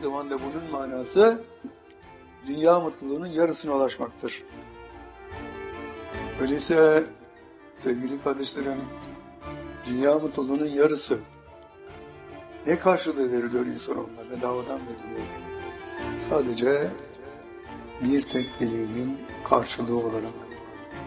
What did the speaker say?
zamanda bunun manası dünya mutluluğunun yarısına ulaşmaktır. Öyleyse sevgili kardeşlerim, dünya mutluluğunun yarısı ne karşılığı veriliyor insanoğluna? Bedavadan veriliyor. Sadece bir tek dileğinin karşılığı olarak.